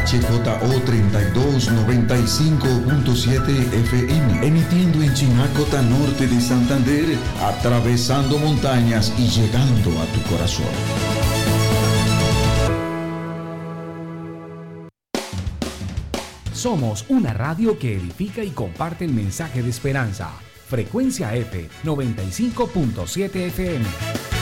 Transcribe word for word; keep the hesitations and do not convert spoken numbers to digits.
H J O treinta y dos noventa y cinco punto siete F M, emitiendo en Chinacota Norte de Santander, atravesando montañas y llegando a tu corazón. Somos una radio que edifica y comparte el mensaje de esperanza. Frecuencia F noventa y cinco punto siete F M.